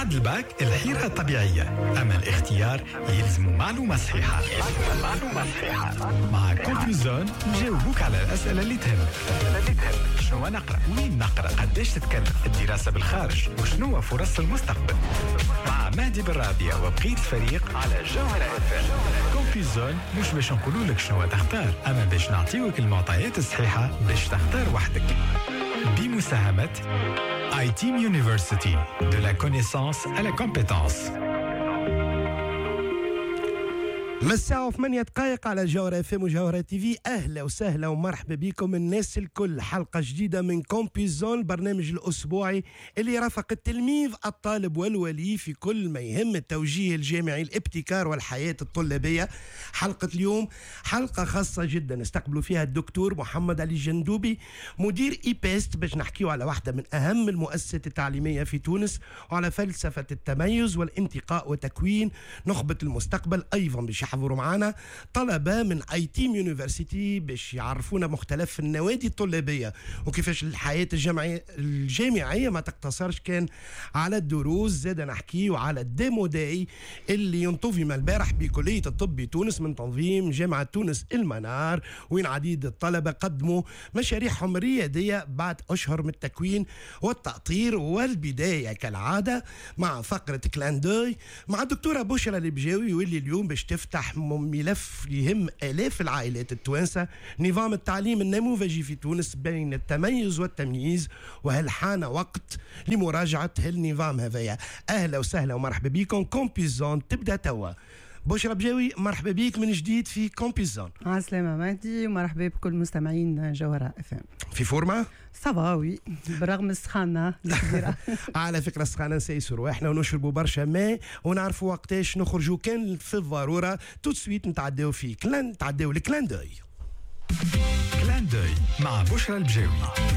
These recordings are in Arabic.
بعد الباك الحيرة طبيعية، أما الاختيار يلزم معلومة صحيحة. مع كومبيوزون نجاوبوك على الأسئلة اللي تهمك. شنو نقرأ؟ وين نقرأ؟ قديش تتكلف؟ الدراسة بالخارج؟ وشنو فرص المستقبل؟ مع مهدي بالرابية وبقية الفريق على جوهرة FM. كومبيوزون مش باش نقولوا لك شنو تختار، أما باش نعطيوك المعطيات الصحيحة باش تختار وحدك. بمساهمة iTeam University, de la connaissance à la compétence. مساء 8 دقائق على جوهرة FM وجوهرة تي في. أهلا وسهلا ومرحبا بكم الناس الكل. حلقة جديدة من كومبيزون، البرنامج الأسبوعي اللي يرافق التلميذ الطالب والولي في كل ما يهم التوجيه الجامعي، الابتكار والحياة الطلابية. حلقة اليوم حلقة خاصة جدا نستقبلوا فيها الدكتور محمد علي الجندوبي، مدير إيباست، باش نحكيوا على واحدة من أهم المؤسسات التعليمية في تونس وعلى فلسفة التميز والانتقاء وتكوين نخبة المستقبل. أيضا باش يحضروا معنا طلبة من iTeam University باش يعرفونا مختلف النوادي الطلابية وكيفاش الحياة الجامعية ما تقتصرش كان على الدروس. زاد نحكي وعلى الديمو داي اللي ينطوي البارح بكلية الطب بتونس من تنظيم جامعة تونس المنار، وين عديد الطلبة قدموا مشاريعهم الريادية بعد أشهر من التكوين والتأطير. والبداية كالعادة مع فقرة كلاندوي مع الدكتورة بشرى البجاوي، واللي اليوم باش تفتح ملف يهم آلاف العائلات التوانسة، نظام التعليم النموذجي في تونس بين التميز والتمييز، وهل حان وقت لمراجعة هالنظام هذايا. أهلا وسهلا ومرحبا بكم. كومبيزون تبدأ توا. بشرى بجاوي مرحبا بيك من جديد في كومبيزون. عسلامة مهدي ومرحبا بكل مستمعين جوهرة FM. في فورما؟ صباوي برغم السخانة الكبيرة. على فكرة السخانة نسيسروا احنا ونشربوا برشا ماء ونعرفوا وقتاش نخرجوا كان في الضرورة. تو سويت نتعداو فيه نتعداو الكلاندوي. كلاندوي مع بشرى البجاوي.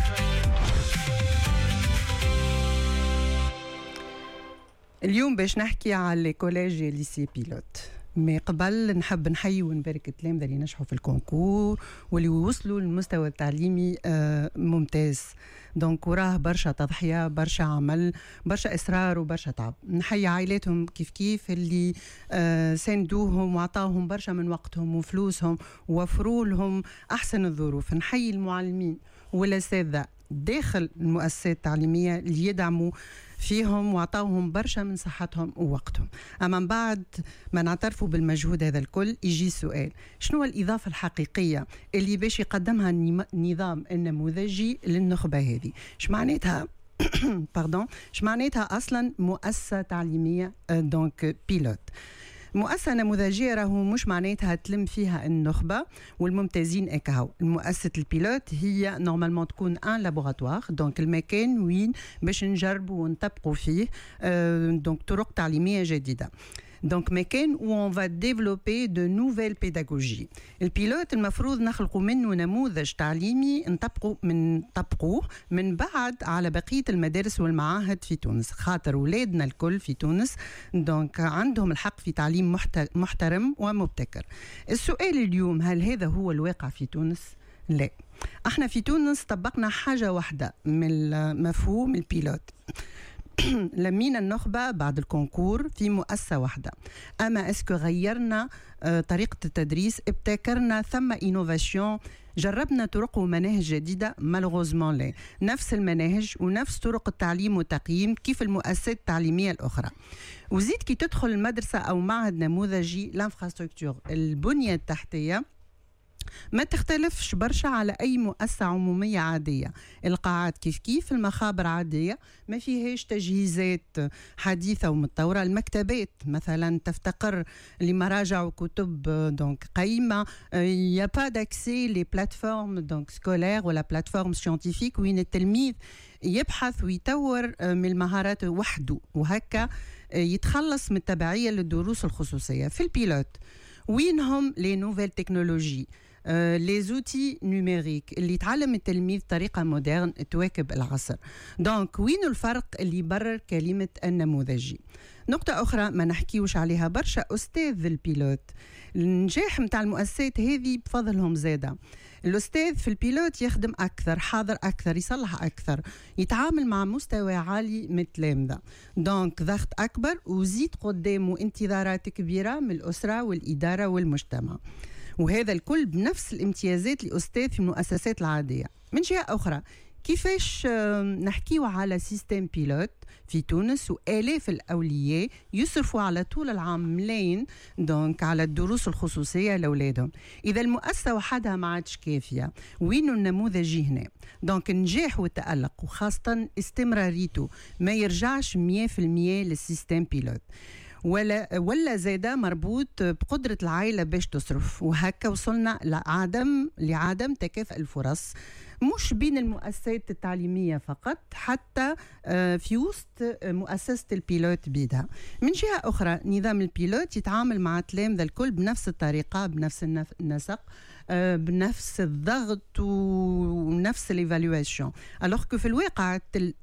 اليوم باش نحكي على الكوليج ليسي بيلوت. مي قبل نحب نحيي ونبارك التلامذة اللي نجحوا في الكونكور واللي وصلوا للمستوى التعليمي ممتاز. دونك وراه برشا تضحية، برشا عمل، برشا إصرار وبرشا تعب. نحيي عائلاتهم كيف اللي ساندوهم وعطاهم برشا من وقتهم وفلوسهم ووفروا لهم أحسن الظروف. نحيي المعلمين والأساتذة داخل المؤسسات التعليمية اللي يدعموا فيهم وعطاوهم برشا من صحتهم ووقتهم. أما من بعد ما نعترفوا بالمجهود هذا الكل يجي السؤال: شنو الإضافة الحقيقية اللي باش يقدمها النظام النموذجي للنخبة هذه؟ شمعناتها شمعناتها أصلا مؤسسة تعليمية دونك بيلوت؟ مؤسسة نموذجية راهو مش معناتها تلم فيها النخبة والممتازين اكاو. المؤسسة البيلوت هي نورمالمون تكون ان لابوراتوار، دونك المكان وين باش نجربوا ونطبقوا فيه دونك طرق تعليمية جديدة. دونك مكان où on va développer de nouvelles pédagogies. البيلوت المفروض نخلقوا منه نموذج تعليمي نطبقوه من بعد على بقية المدارس والمعاهد في تونس، خاطر ولادنا الكل في تونس دونك عندهم الحق في تعليم محترم ومبتكر. السؤال اليوم: هل هذا هو الواقع في تونس؟ لا. احنا في تونس طبقنا حاجة واحدة من مفهوم البيلوت. لمينا النخبة بعد الكونكور في مؤسسة واحدة. أما اسكو غيرنا طريقة التدريس؟ ابتكرنا ثم إنوفاسيون؟ جربنا طرق ومناهج جديدة؟ مالوغوزمون لا. نفس المناهج ونفس طرق التعليم والتقييم كيف المؤسسات التعليمية الأخرى. وزيد كي تدخل المدرسة أو معهد نموذجي، الانفراستركتور البنية التحتية ما تختلفش برشا على أي مؤسسة عمومية عادية. القاعات كيف المخابر عادية ما فيهاش تجهيزات حديثة ومتطورة. المكتبات مثلا تفتقر لمراجع وكتب دونك قيمة. يا با داكسي لي بلاتفورم دونك سكولير ولا بلاتفورم سيانتيفيك وين التلميذ يبحث ويطور من المهارات وحده، وهكا يتخلص من التبعية للدروس الخصوصية. في البيلوت وينهم لي نوفيل تكنولوجي؟ لي زوتي نيميريك اللي يتعلم التلميذ بطريقه مودرن تواكب العصر. دونك وين الفرق اللي يبرر كلمه النموذجي؟ نقطة أخرى ما نحكيوش عليها برشا، أستاذ البيلوت. النجاح متاع المؤسسات هذه بفضلهم زادة. الأستاذ في البيلوت يخدم أكثر، حاضر أكثر، يصلح أكثر، يتعامل مع مستوى عالي من التلامذة. دونك ضغط أكبر وزيد قدامه انتظارات كبيرة من الأسرة والإدارة والمجتمع، وهذا الكل بنفس الامتيازات لأستاذ في المؤسسات العادية. من جهة أخرى كيفاش نحكيو على سيستم بيلوت في تونس وآلاف الأولياء يصرفوا على طول العام ملايين دونك على الدروس الخصوصية لأولادهم. إذا المؤسسة وحدها ما عادش كافية، وين النموذجي هنا؟ دونك النجاح والتألق وخاصة استمراريته ما يرجعش 100% للسيستم بيلوت، ولا زاده مربوط بقدرة العائلة باش تصرف، وهكا وصلنا لعدم تكافؤ الفرص مش بين المؤسسات التعليمية فقط، حتى في وسط مؤسسة البيلوت بيدها. من جهة أخرى نظام البيلوت يتعامل مع التلامذة الكل بنفس الطريقة، بنفس النسق، بنفس الضغط ونفس الايفالواسيون، الوغ كو في الواقع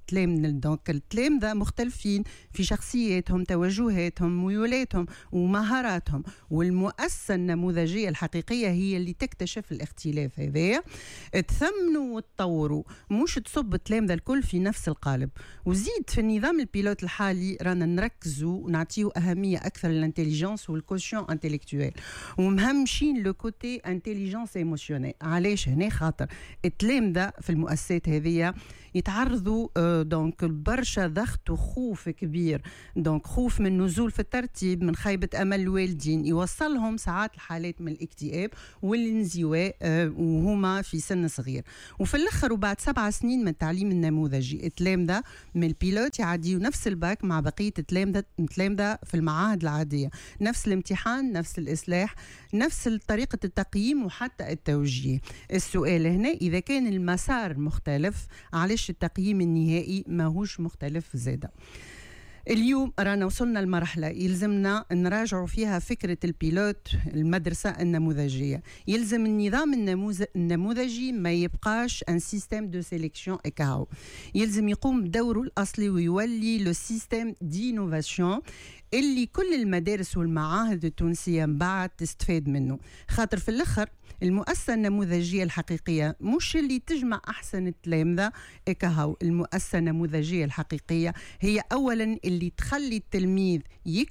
التلامذة مختلفين في شخصياتهم، توجهاتهم، ميولاتهم ومهاراتهم، والمؤسسة النموذجية الحقيقية هي اللي تكتشف الاختلاف هذايا، تثمنوا وتطوروا، مش تصب التلامذة الكل في نفس القالب. وزيد في النظام البيلوت الحالي رانا نركزوا ونعطيو أهمية أكثر للانتليجنس والكوشيون انتلكتويل، ومهمشين لو كوتي انتليجنس ايموشيونيل. علاش؟ هنا خاطر التلامذة في المؤسسات هذه يتعرضوا دونك برشا ضغط وخوف كبير، دونك خوف من نزول في الترتيب، من خيبة أمل الوالدين، يوصلهم ساعات الحالات من الاكتئاب والانزواء وهما في سن صغير. وفي الأخر وبعد 7 سنين من التعليم النموذجي التلامذة من البيلوت يعديوا نفس الباك مع بقية التلامذة في المعاهد العادية، نفس الامتحان، نفس الإصلاح، نفس طريقة التقييم وحتى التوجيه. السؤال هنا إذا كان المسار مختلف علاش التقييم النهائي ماهوش مختلف زادة؟ اليوم رانا وصلنا لمرحلة يلزمنا نراجعوا فيها فكرة البيلوت، المدرسة النموذجية. يلزم النظام النموذجي ما يبقاش ان سيستم دو سيليكسيون اكاو، يلزم يقوم بدوره الأصلي ويولي لو سيستم دي انوفاسيون اللي كل المدارس والمعاهد التونسية من بعد تستفاد منه. خاطر في الأخر المؤسسة النموذجية الحقيقية مش اللي تجمع أحسن التلامذة إكاهو، المؤسسة النموذجية الحقيقية هي أولا اللي تخلي التلميذ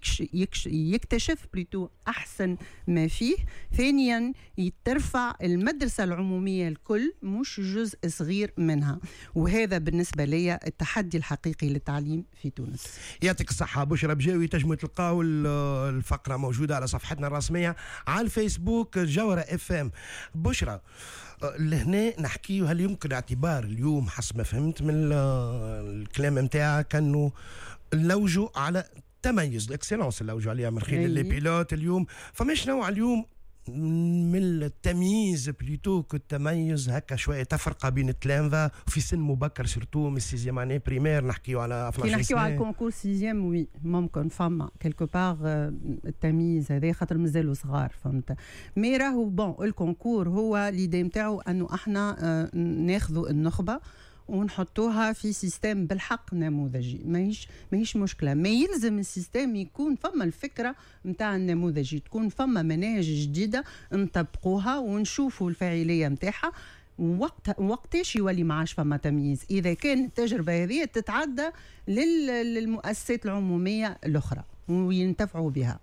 يكتشف بليتو أحسن ما فيه، ثانيا ترفع المدرسة العمومية الكل مش جزء صغير منها. وهذا بالنسبة لي التحدي الحقيقي للتعليم في تونس. يعطيك الصحة بشرى بجاوي. تنجموا تلقاو الفقرة موجودة على صفحتنا الرسمية على الفيسبوك جوهرة اف ام. بشرى لهنا نحكيه، هل يمكن اعتبار اليوم حسب ما فهمت من الكلام متاعك انه نلوجوا على تميز الاكسلونس، نلوجوا عليها من خلال لي بيلوت اليوم، فماش نوع اليوم من التمييز بليتو كالتميز هكا شويه تفرقه بين التلامذه في سن مبكر سورتو من السيزيام اني بريمير، نحكيو على كي نحكيو على الكونكور سيزيام وي ممكن فما كيلكو باغ التمييز هذا خاطر مازالوا صغار، فهمت؟ مي راهو بون الكونكور هو ليدي نتاعو انه احنا ناخذوا النخبه ونحطوها في سيستم بالحق نموذجي، ماهيش مشكله، ما يلزم السيستم يكون فما الفكره نتاع النموذجي، تكون فما مناهج جديده نطبقوها ونشوفوا الفاعليه نتاعها. وقتاش يولي ما عادش فما تمييز؟ اذا كان التجربه هذه تتعدى للمؤسسات العموميه الاخرى وينتفعوا بها.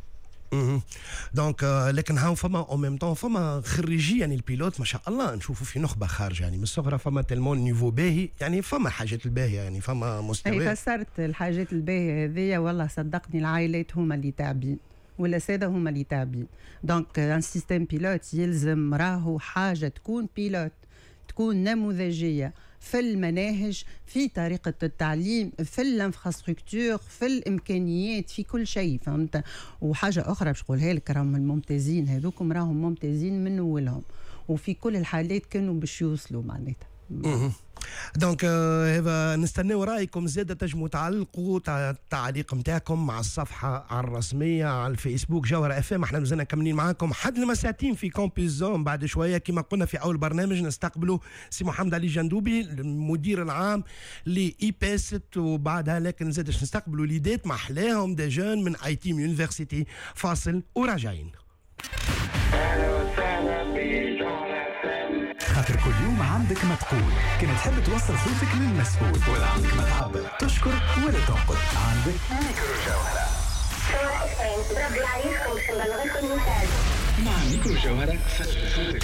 دونك لكن هاو فما او ميم طون فما خريجي يعني البيلوت ما شاء الله نشوفوا في نخبه خارجه يعني من الصغرى، فما تلمون نيفو باهي، يعني فما حاجات الباهيه، يعني فما مستوى. اي فسرت الحاجات الباهيه هذيا، والله صدقني العائلات هما اللي تعبين والاساتذه هما اللي تعبين. دونك ان سيستم بيلوت يلزم راهو حاجه تكون بيلوت، تكون نموذجيه في المناهج، في طريقة التعليم، في الانفراستركتور، في الإمكانيات، في كل شيء، فهمت؟ وحاجة أخرى باش نقولها لك، راهم الممتازين هذوكم راهم ممتازين من أولهم، وفي كل الحالات كانوا باش يوصلوا معناتها. دونك هذا نستناو رايكم زاده تجموا تعلقوا التعليق نتاعكم مع الصفحه الرسميه على الفيسبوك جوهره اف ام. احنا مازلنا كاملين معاكم حد المساتين في كومبيز زون. بعد شويه كما قلنا في اول برنامج نستقبلوا سي محمد علي جندوبي المدير العام لاي بيست، وبعدها لكن زادش نستقبلوا ليدات محلاهم دي جون من اي تيم يونيفرسيتي. فاصل وراجعين. خاطر كل يوم عندك ما تقول، كما تحب توصل صوتك للمسؤول ولا عندك ما تعبر تشكر ولا تنقد، عندك ميكرو جوهرة. مع ميكرو جوهرة فتح صوتك